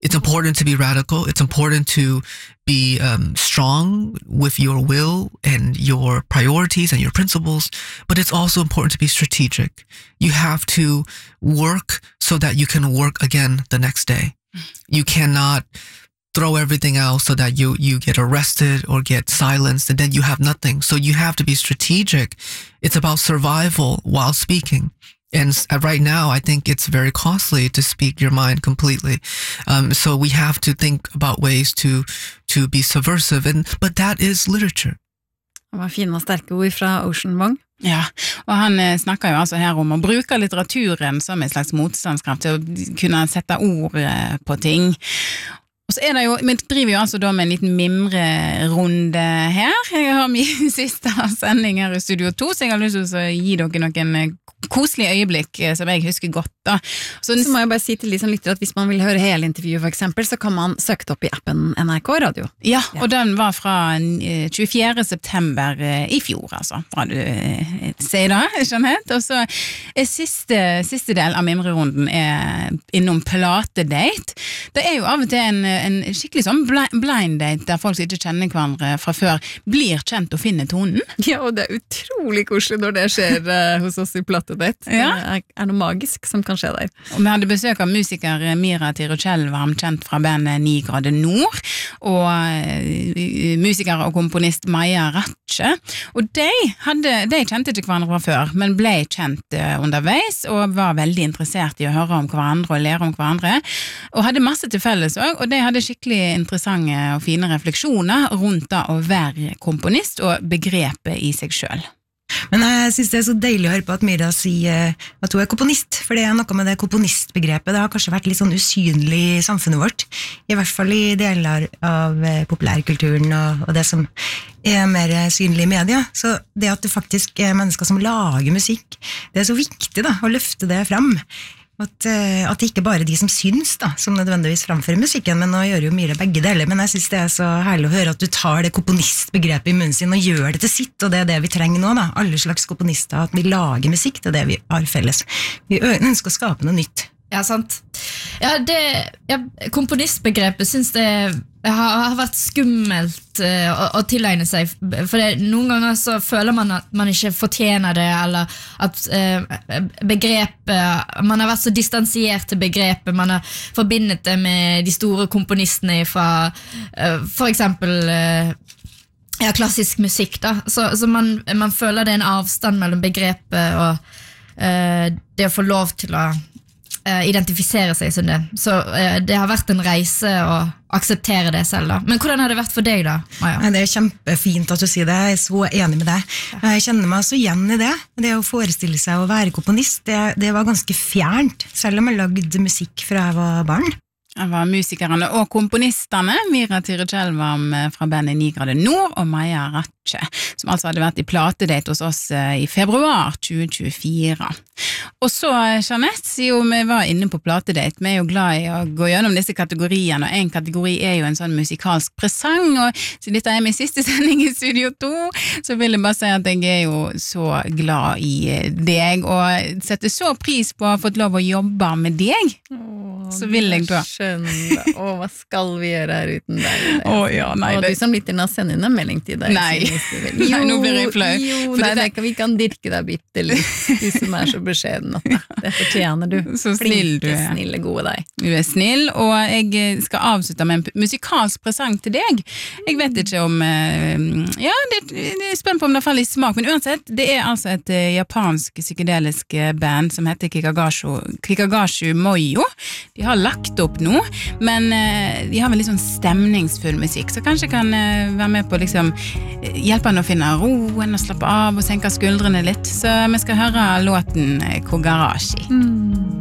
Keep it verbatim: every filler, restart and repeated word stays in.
It's important to be radical. It's important to be um, strong with your will and your priorities and your principles, but it's also important to be strategic. You have to work so that you can work again the next day. You cannot throw everything out so that you, you get arrested or get silenced and then you have nothing. So you have to be strategic. It's about survival while speaking. And right now, I think it's very costly to speak your mind completely. Um, so we have to think about ways to, to be subversive. And, but that is literature. Det var fine og sterke ord fra Ocean Vuong. Ja, og han snakker jo altså her om å bruke litteraturen som en slags motstandskraft til å kunne sette ord på ting. Og så er det jo, vi driver jo altså da med en liten mimrerunde her. Jeg har min siste sending her i Studio to, så jeg har lyst til å gi dere noen koselige øyeblikk som jeg husker godt da. Så, så må jeg bare si til de som lytter at hvis man vil høre hele intervjuet for eksempel, så kan man søke det opp i appen N R K Radio. Ja, og ja. Den var fra tjuefjerde september i fjor, altså. Bra du sier da, Jeanette. Og så er siste, siste del av mimrerunden er innom platedate. Det er jo av og til en en skikkelig sånn blind date der folk som ikke kjenner hverandre fra før blir kjent og finner tonen. Ja, og det er utrolig koselig når det skjer uh, hos oss i platedate. Ja. Det er, er noe magisk som kan skje der. Og vi hadde besøk av musiker Mira Tirochelvam, kjent fra bandet Ni grader nord, og uh, musiker og komponist Maja Ratche. Og de, hadde, de kjente ikke hverandre fra før, men ble kjent uh, underveis, og var veldig interessert i å høre om hverandre og lære om hverandre, og hadde masse til felles også, og de hadde skikkelig interessante og fine refleksjoner rundt da å være komponist og begrepet i seg selv. Men jeg synes det er så deilig å høre på at Mira sier at hun er komponist, for det er noe med det komponistbegrepet, det har kanskje vært litt sånn usynlig i samfunnet vårt, i hvert fall i deler av populærkulturen og, og det som er mer synlig i media, så det at det faktisk er mennesker som lager musikk, det er så viktig da, å løfte det frem. At, at det ikke bare er de som syns da, som nødvendigvis framfører musikken, men nå gjør jo Myra begge deler, men jeg synes det er så herlig å høre at du tar det komponistbegrepet i munnen sin og gjør det til sitt, og det er det vi trenger nå da, alle slags komponister, at vi lager musikk, det er det vi har felles. Vi ønsker å skape noe nytt. Ja, sant. Ja, det, ja, komponistbegrepet synes det har, har vært skummelt uh, å, å tilegne seg, for det, noen ganger så føler man at man ikke fortjener det, eller at uh, begrepet, man har vært så distansiert til begrepet, man har forbindet det med de store komponistene fra uh, for eksempel uh, ja, klassisk musikk da, så, så man, man føler det er en avstand mellom begrepet og uh, det å få lov til å identifisere seg som det. Så uh, det har vært en reise å akseptere det selv da. Men hvordan har det vært for deg da, Maja? Det er kjempefint at du sier det, jeg er så enig med deg. Jeg kjenner meg så igjen i det. Det å forestille seg å være komponist, det, det var ganske fjernt, selv om jeg lagde musikk fra jeg var barn. Det var musikerne og komponisterne, Mira Tirochelvam fra bandet Ni grader nord og Maja Ratche, som altså hadde vært i platedate hos oss i februar tjue tjuefire. Og så, Jeanette, siden vi var inne på platedate, vi er jo glad i å gå gjennom disse kategoriene, og en kategori er jo en sånn musikalsk presang, og siden dette er min siste sending i Studio to, så vil jeg bare si at jeg er jo så glad i deg, og setter så pris på å ha fått lov å jobbe med deg. Åh, så vil jeg da. Skjønne. Åh, hva skal vi gjøre her uten deg? Åh, ja, nei. Og det... du som lytter nå, send inn en melding til deg. Nei, jo, nei nå blir jeg flau. Jo, nei, det... vi kan dirke deg bitte litt, du som er så beskjeden. Det fortjener du. Så snill du er. Snille, gode deg. Du er snill, og jeg skal avslutte med en musikalsk presang til deg. Jeg vet ikke om, ja, det, det er spennende på om det faller i smak, men uansett, det er altså et japansk psykedelisk band som heter Kikagashu, Kikagashu Moyo. De har lagt opp nå, men de har vel litt sånn stemningsfull musikk, så kanskje kan være med på liksom hjelpe han å finne roen og slappe av og senke skuldrene litt, så vi skal høre låten Kogarashi. Mm.